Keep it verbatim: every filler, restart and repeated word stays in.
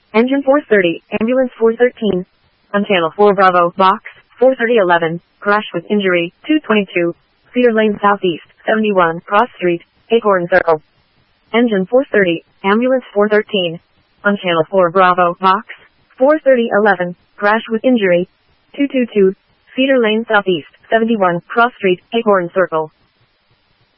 Engine four thirty, ambulance four thirteen. On channel four Bravo, box, four thirty eleven, crash with injury, two twenty-two. Cedar Lane Southeast, seventy-one, Cross Street, Acorn Circle. Engine four thirty, ambulance four thirteen. On channel four Bravo, box, four thirty eleven, crash with injury, two twenty-two. Cedar Lane Southeast, seventy-one, Cross Street, Acorn Circle.